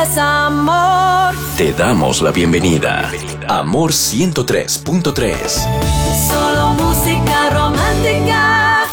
Amor. Te damos la bienvenida. Amor 103.3. Solo música romántica.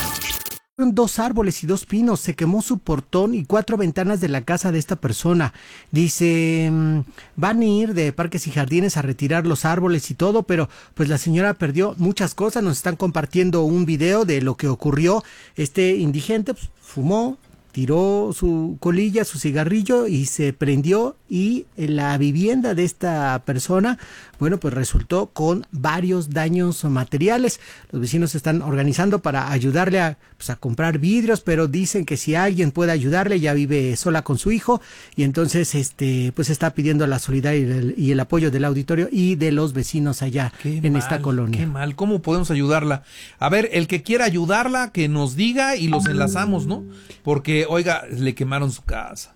Dos árboles y dos pinos, se quemó su portón y 4 ventanas de la casa de esta persona. Dice, van a ir de Parques y Jardines a retirar los árboles y todo, pero pues la señora perdió muchas cosas. Nos están compartiendo un video de lo que ocurrió. Este indigente pues, fumó, tiró su colilla, su cigarrillo y se prendió, y la vivienda de esta persona, bueno, pues resultó con varios daños materiales. Los vecinos se están organizando para ayudarle a comprar vidrios, pero dicen que si alguien puede ayudarle, ella vive sola con su hijo, y entonces pues está pidiendo la solidaridad y el apoyo del auditorio y de los vecinos allá esta colonia. Qué mal, ¿cómo podemos ayudarla? A ver, el que quiera ayudarla, que nos diga y los enlazamos, ¿no? Porque, oiga, le quemaron su casa.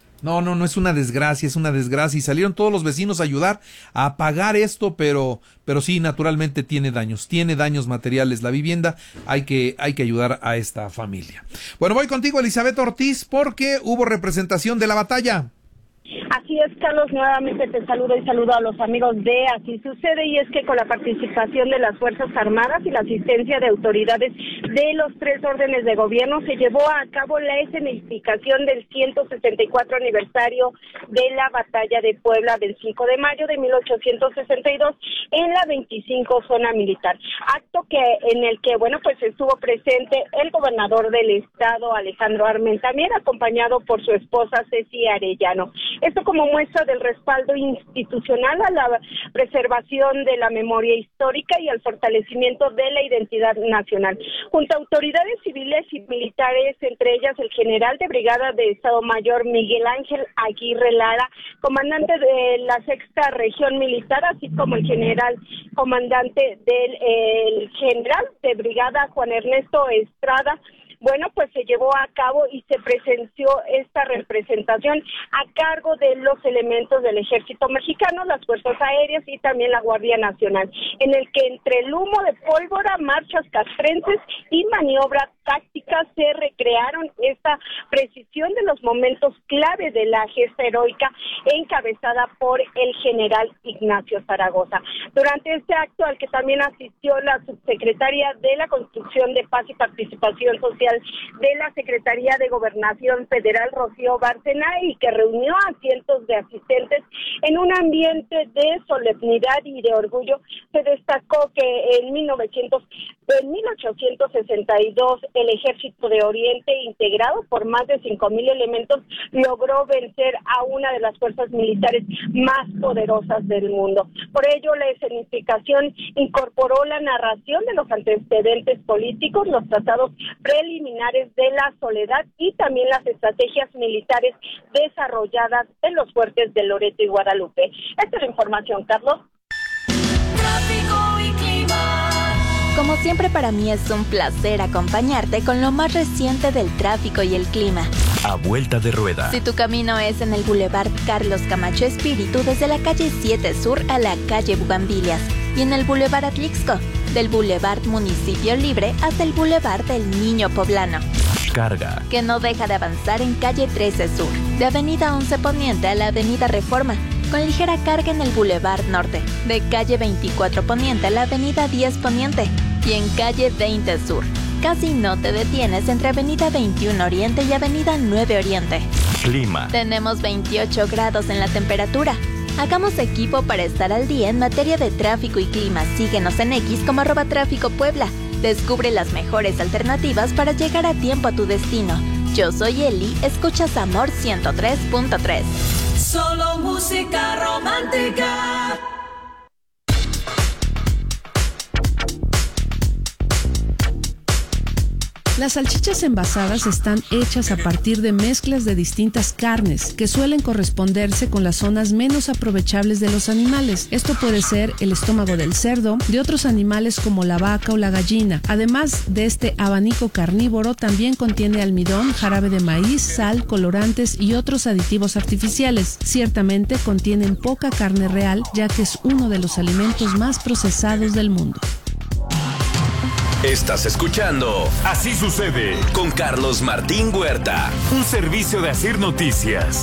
No es una desgracia, es una desgracia. Y salieron todos los vecinos a ayudar a apagar esto, pero sí, naturalmente tiene daños materiales la vivienda. Hay que ayudar a esta familia. Bueno, voy contigo, Elizabeth Ortiz, porque hubo representación de la batalla. Así es, Carlos, nuevamente te saludo y saludo a los amigos de Así Sucede, y es que con la participación de las Fuerzas Armadas y la asistencia de autoridades de los 3 órdenes de gobierno, se llevó a cabo la escenificación del 164 aniversario de la Batalla de Puebla del 5 de mayo de 1862 en la 25 Zona Militar. Acto en el que, bueno, pues estuvo presente el gobernador del estado, Alejandro Armenta-Mier, acompañado por su esposa Ceci Arellano. Esto como muestra del respaldo institucional a la preservación de la memoria histórica y al fortalecimiento de la identidad nacional. Junto a autoridades civiles y militares, entre ellas el general de brigada de Estado Mayor Miguel Ángel Aguirre Lara, comandante de la 6ª Región Militar, así como el general comandante del general de brigada Juan Ernesto Estrada. Bueno, pues se llevó a cabo y se presenció esta representación a cargo de los elementos del Ejército Mexicano, las Fuerzas Aéreas y también la Guardia Nacional, en el que entre el humo de pólvora, marchas castrenses y maniobras tácticas se recrearon esta precisión de los momentos clave de la gesta heroica encabezada por el general Ignacio Zaragoza. Durante este acto, al que también asistió la subsecretaria de la Construcción de Paz y Participación Social de la Secretaría de Gobernación Federal, Rocío Bárcena, y que reunió a cientos de asistentes en un ambiente de solemnidad y de orgullo, se destacó que en 1862 el Ejército de Oriente, integrado por más de 5,000 elementos, logró vencer a una de las fuerzas militares más poderosas del mundo. Por ello, la escenificación incorporó la narración de los antecedentes políticos, los tratados preliminares de la soledad y también las estrategias militares desarrolladas en los fuertes de Loreto y Guadalupe. Esta es la información, Carlos. Tráfico y clima. Como siempre, para mí es un placer acompañarte con lo más reciente del tráfico y el clima. A vuelta de rueda. Si tu camino es en el Boulevard Carlos Camacho Espíritu, desde la calle 7 Sur a la calle Bugambilias, y en el Boulevard Atlixco, del Boulevard Municipio Libre hasta el Boulevard del Niño Poblano. Carga. Que no deja de avanzar en calle 13 Sur, de avenida 11 Poniente a la avenida Reforma, con ligera carga en el Boulevard Norte, de calle 24 Poniente a la avenida 10 Poniente, y en calle 20 Sur. Casi no te detienes entre avenida 21 Oriente y avenida 9 Oriente. Clima. Tenemos 28 grados en la temperatura. Hagamos equipo para estar al día en materia de tráfico y clima. Síguenos en X como @tráficopuebla. Descubre las mejores alternativas para llegar a tiempo a tu destino. Yo soy Eli, escuchas Amor 103.3. Solo música romántica. Las salchichas envasadas están hechas a partir de mezclas de distintas carnes que suelen corresponderse con las zonas menos aprovechables de los animales. Esto puede ser el estómago del cerdo, de otros animales como la vaca o la gallina. Además de este abanico carnívoro, también contiene almidón, jarabe de maíz, sal, colorantes y otros aditivos artificiales. Ciertamente contienen poca carne real, ya que es uno de los alimentos más procesados del mundo. Estás escuchando Así Sucede con Carlos Martín Huerta, un servicio de Asir Noticias.